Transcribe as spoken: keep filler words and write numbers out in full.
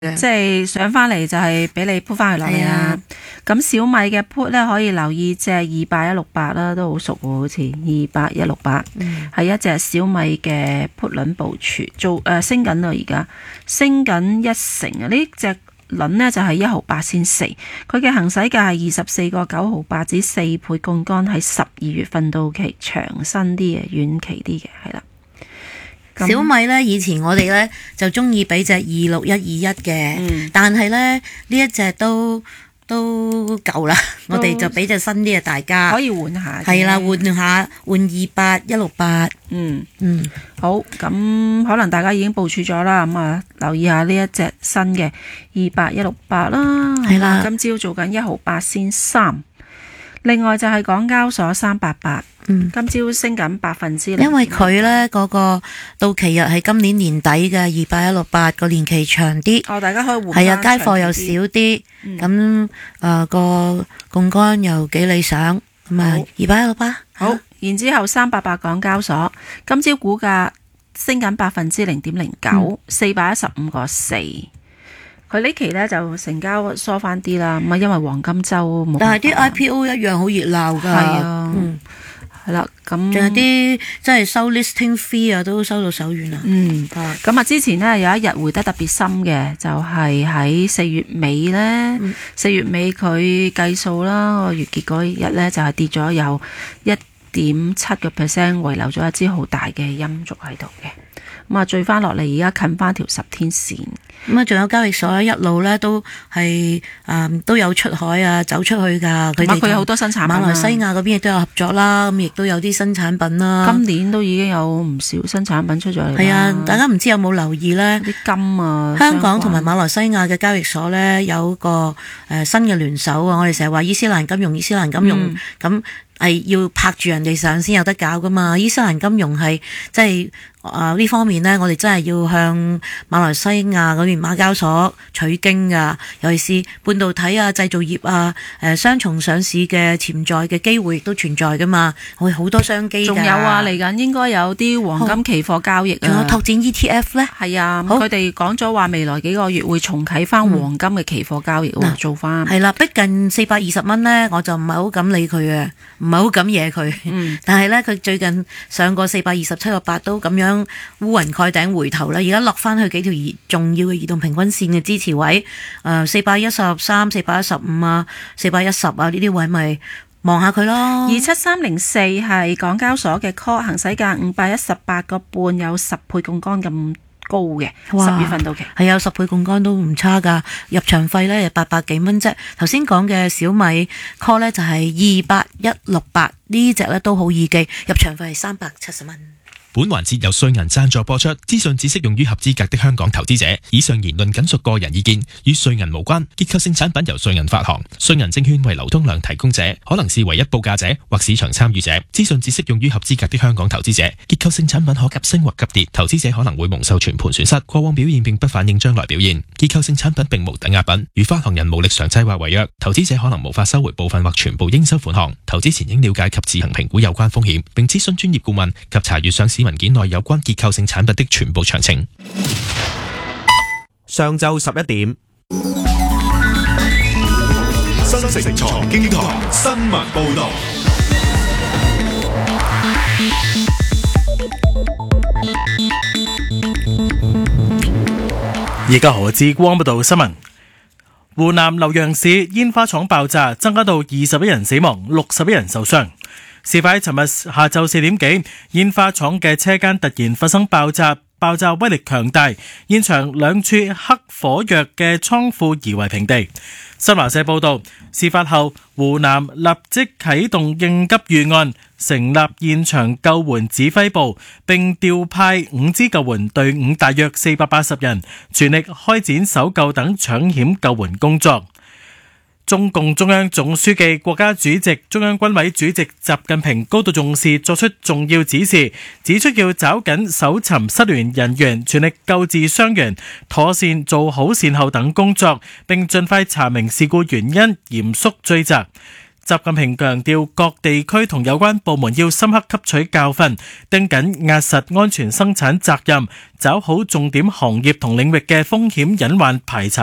即係上翻嚟就係俾你 put 翻去落嚟啦。咁小米嘅 put 咧可以留意隻二八一六八啦，都好熟喎，好似二八一六八係一隻小米嘅 put 輪部署，做誒、呃、升緊啦，而家升緊一成啊！呢隻輪呢就係一毫八先四，佢嘅行使價係二十四個九毫八，至四倍槓桿，喺十二月份到期，長身啲嘅，遠期啲嘅係啦。 小米呢，以前我哋呢就中意俾隻二六一二一嘅，嗯、但係呢，呢一隻都都舊啦，我哋就俾隻新啲嘅大家可以換下。 係啦，換下換二八一六八。 嗯嗯， 好，咁可能大家已經部署咗啦，咁啊留意下呢一隻新嘅二八一六八啦。 係啦， 今朝做緊一毫八先三。另外就係港交所三八八，嗯，今朝升緊百分之零， 因為佢呢嗰個到期日係今年年底嘅二八一六八，個年期長啲， 哦，大家可以換， 係啊，街貨又少啲，咁誒個槓桿又幾理想，咁啊二八一六八， 好，然之後三八八港交所今朝股價升緊百分之零點零九，四百一十五個四。佢呢期咧就成交疏翻啲啦，咁啊因為黃金周冇。 但係啲 I P O 一樣好熱鬧㗎。 係啊，嗯，係啦，咁仲有啲即係收 listing fee 啊，都收到手軟啊。 嗯，咁啊之前呢有一日回得特別深嘅，就係喺四月尾咧，四、嗯、月尾佢計數啦，個月結嗰日咧就係跌咗有一點七個 percent， 遺留咗一支好大嘅陰燭喺度嘅。咁啊，墜翻落嚟，而家近翻條十天線。 咁啊，仲有交易所一路咧都係誒、嗯、都有出海啊，走出去㗎。佢哋佢有好多新產品、啊。 馬來西亞嗰邊亦都有合作啦，咁亦都有啲新產品啦。 今年都已經有唔少新產品出咗嚟。 係啊，大家唔知有冇留意咧？啲金啊， 香港同埋馬來西亞嘅交易所咧有個誒、呃、新嘅聯手啊！我哋成日話伊斯蘭金融，伊斯蘭金融咁。嗯係要拍住人哋上先有得搞噶嘛？伊斯蘭金融係即係啊呢方面呢，我哋真係要向馬來西亞嗰邊馬交所取經噶。尤其是半導體啊、製造業啊、誒雙重上市嘅潛在嘅機會亦都存在噶嘛。我哋好多商機。 仲有啊，嚟緊應該有啲黃金期貨交易啊。 仲有拓展 E T F 呢？ 係啊，佢哋講咗話未來幾個月會重啟翻黃金嘅期貨交易，嗯、做翻。係啦，逼近四百二十蚊呢，我就唔係好敢理佢啊。唔係好敢惹佢，嗯、但係咧佢最近上過四百二十七個八都咁樣烏雲蓋頂回頭啦，而家落翻去幾條移重要嘅移動平均線嘅支持位，誒四百一十三、四百一十五啊、四百一十啊呢啲位咪望下佢咯。 二七三零四係港交所嘅 call， 行使價五百一十八個半，有十倍槓桿咁高嘅，十月份到期係有十倍槓桿都唔差噶，入場費咧八百幾蚊啫。頭先講嘅小米 call 咧就係二八一六八呢隻咧都好易記，入場費係三百七十蚊。 本環節由瑞銀贊助播出，資訊只適用於合資格的香港投資者。以上言論僅屬個人意見，與瑞銀無關。結構性產品由瑞銀發行，瑞銀證券為流通量提供者，可能是唯一報價者或市場參與者。資訊只適用於合資格的香港投資者。結構性產品可急升或急跌，投資者可能會蒙受全盤損失。過往表現並不反映將來表現。結構性產品並無抵押品，如發行人無力償債或違約，投資者可能無法收回部分或全部應收款項。投資前應了解及自行評估有關風險，並諮詢專業顧問及查閱上市文件內有關結構性產品的全部詳情。 上晝十一點，新城財經台新聞報道。 而家何志光報道新聞。湖南瀏陽市煙花廠爆炸，增加到二十一人死亡，六十一人受傷。事發喺尋日下晝四點幾，煙花廠嘅車間突然發生爆炸，爆炸威力強大，現場兩處黑火藥嘅倉庫夷為平地。新華社報道，事發後湖南立即啟動應急預案，成立現場救援指揮部，並調派五支救援隊伍，大約四百八十人，全力開展搜救等搶險救援工作。中共中央總書記、國家主席、中央軍委主席習近平高度重視，作出重要指示，指出要抓緊搜尋失聯人員，全力救治傷員，妥善做好善後等工作，並盡快查明事故原因，嚴肅追責。 習近平強調，各地區同有關部門要深刻吸取教訓，盯緊壓實安全生產責任，抓好重點行業同領域嘅風險隱患排查